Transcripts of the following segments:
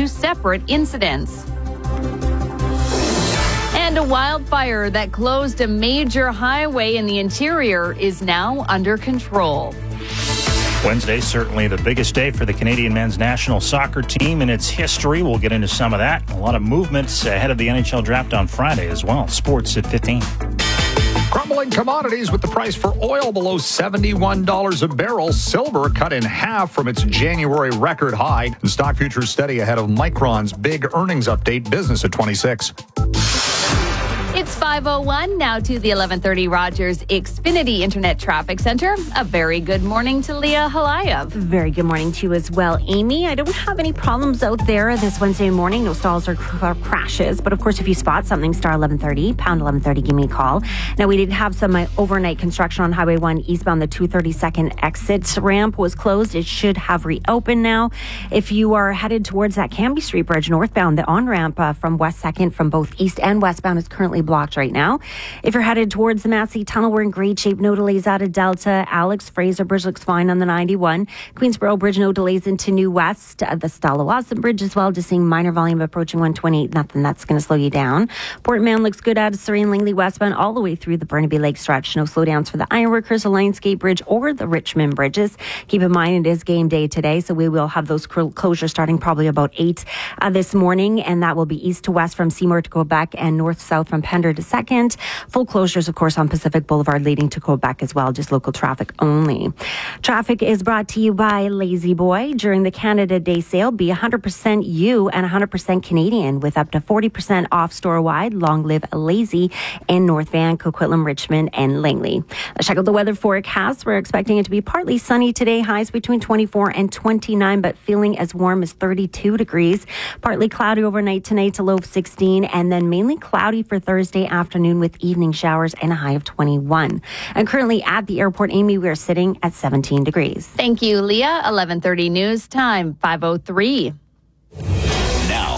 two separate incidents. And a wildfire that closed a major highway in the interior is now under control. Wednesday, certainly the biggest day for the Canadian men's national soccer team in its history. We'll get into some of that. A lot of movements ahead of the NHL draft on Friday as well. Sports at 15. Crumbling commodities with the price for oil below $71 a barrel. Silver cut in half from its January record high. And stock futures steady ahead of Micron's big earnings update. Business at 26. It's 5:01 now to the 1130 Rogers Xfinity Internet Traffic Center. A very good morning to Leah Halayev. Very good morning to you as well, Amy. I don't have any problems out there this Wednesday morning. No stalls or crashes. But of course, if you spot something, star 1130, pound 1130, give me a call. Now, we did have some overnight construction on Highway 1 eastbound. The 232nd exit ramp was closed. It should have reopened now. If you are headed towards that Cambie Street Bridge northbound, the on-ramp from West 2nd from both east and westbound is currently blocked right now. If you're headed towards the Massey Tunnel, we're in great shape. No delays out of Delta. Alex Fraser Bridge looks fine on the 91. Queensboro Bridge, no delays into New West. The Stala-Watson Bridge as well, just seeing minor volume approaching 128. Nothing that's going to slow you down. Port Mann looks good out of Surrey and Langley westbound all the way through the Burnaby Lake stretch. No slowdowns for the Ironworkers, the Lionsgate Bridge, or the Richmond Bridges. Keep in mind, it is game day today, so we will have those closures starting probably about 8 this morning, and that will be east to west from Seymour to Quebec and north-south from Pender to 2nd. Full closures, of course, on Pacific Boulevard leading to Quebec as well, just local traffic only. Traffic is brought to you by Lazy Boy. During the Canada Day sale, be 100% you and 100% Canadian with up to 40% off store-wide. Long live Lazy in North Van, Coquitlam, Richmond, and Langley. Let's check out the weather forecast. We're expecting it to be partly sunny today, highs between 24 and 29, but feeling as warm as 32 degrees. Partly cloudy overnight tonight to low of 16, and then mainly cloudy for Thursday afternoon with evening showers and a high of 21. And currently at the airport, Amy, we are sitting at 17 degrees. Thank you, Leah. 1130 news time, 5:03. Now,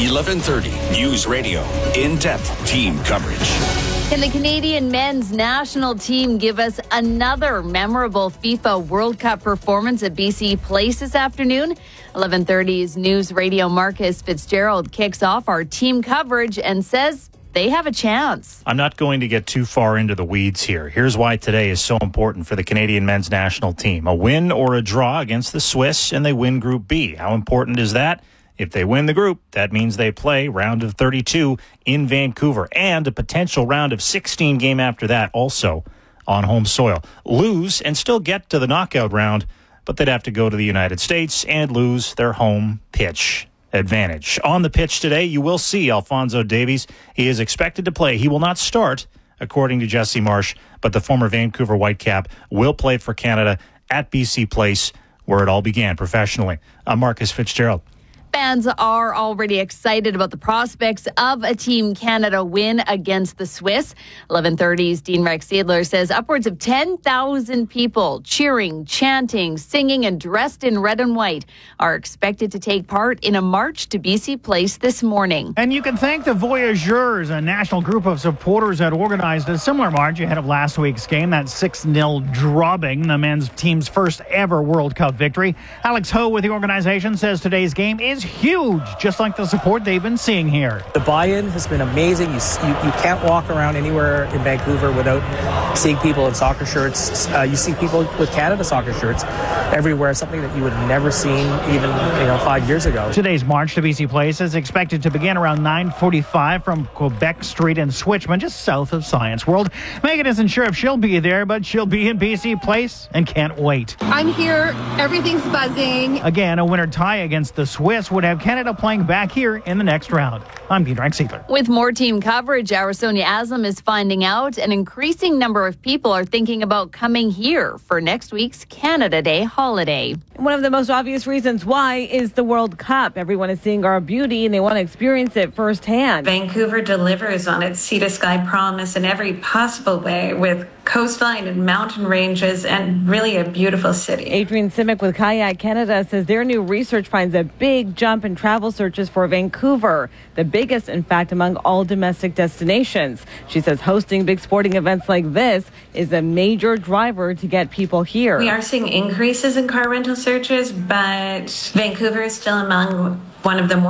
1130 News Radio, in-depth team coverage. Can the Canadian men's national team give us another memorable FIFA World Cup performance at BC Place this afternoon? 1130's News Radio Marcus Fitzgerald kicks off our team coverage and says they have a chance. I'm not going to get too far into the weeds here. Here's why today is so important for the Canadian men's national team. A win or a draw against the Swiss, and they win Group B. How important is that? If they win the group, that means they play round of 32 in Vancouver and a potential round of 16 game after that also on home soil. Lose and still get to the knockout round, but they'd have to go to the United States and lose their home pitch advantage. On the pitch today, you will see Alphonso Davies. He is expected to play. He will not start, according to Jesse Marsh, but the former Vancouver Whitecap will play for Canada at BC Place, where it all began professionally. I'm Marcus Fitzgerald. Fans are already excited about the prospects of a Team Canada win against the Swiss. 1130's Dean Rex Seidler says upwards of 10,000 people cheering, chanting, singing, and dressed in red and white are expected to take part in a march to BC Place this morning. And you can thank the Voyageurs, a national group of supporters that organized a similar march ahead of last week's game, that 6-0 drubbing, the men's team's first ever World Cup victory. Alex Ho with the organization says today's game is huge, just like the support they've been seeing here. The buy-in has been amazing. You can't walk around anywhere in Vancouver without seeing people in soccer shirts. You see people with Canada soccer shirts everywhere, something that you would have never seen even 5 years ago. Today's march to BC Place is expected to begin around 9:45 from Quebec Street in Switchman, just south of Science World. Megan isn't sure if she'll be there, but she'll be in BC Place and can't wait. I'm here. Everything's buzzing. Again, a winner tie against the Swiss would have Canada playing back here in the next round. I'm Dean Rex Seidler. With more team coverage, our Sonia Aslam is finding out an increasing number of people are thinking about coming here for next week's Canada Day holiday. One of the most obvious reasons why is the World Cup. Everyone is seeing our beauty and they want to experience it firsthand. Vancouver delivers on its sea-to-sky promise in every possible way, with coastline and mountain ranges and really a beautiful city. Adrienne Simic with Kayak Canada says their new research finds a big jump in travel searches for Vancouver, the biggest, in fact, among all domestic destinations. She says hosting big sporting events like this is a major driver to get people here. We are seeing increases in car rental searches, but Vancouver is still among one of the more